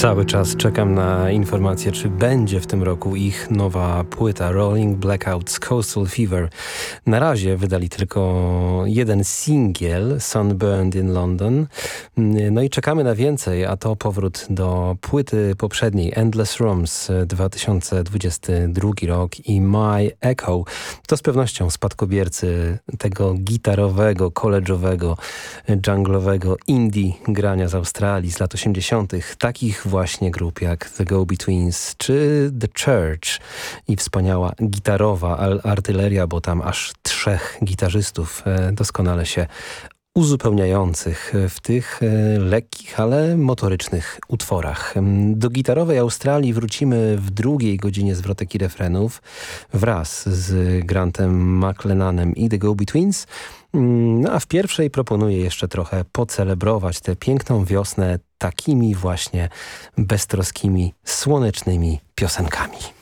Cały czas czekam na informację, czy będzie w tym roku ich nowa płyta Rolling Blackouts Coastal Fever. Na razie wydali tylko jeden singiel, Sunburned in London. No i czekamy na więcej, a to powrót do płyty poprzedniej, Endless Rooms, 2022 rok i My Echo. To z pewnością spadkobiercy tego gitarowego, college'owego, junglowego indie grania z Australii z lat 80. Takich właśnie grup jak The Go-Betweens czy The Church i wspaniała gitarowa artyleria, bo tam aż 3 gitarzystów doskonale się uzupełniających w tych lekkich, ale motorycznych utworach. Do gitarowej Australii wrócimy w drugiej godzinie zwrotek i refrenów wraz z Grantem McLennanem i The Go-Betweens. No a w pierwszej proponuję jeszcze trochę pocelebrować tę piękną wiosnę takimi właśnie beztroskimi, słonecznymi piosenkami.